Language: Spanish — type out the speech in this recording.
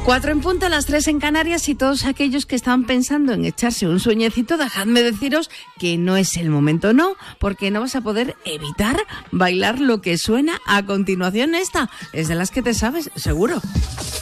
4 en punto, las 3 en Canarias, y todos aquellos que están pensando en echarse un sueñecito, dejadme deciros que no es el momento, no, porque no vas a poder evitar bailar lo que suena a continuación. Esta es de las que te sabes, seguro.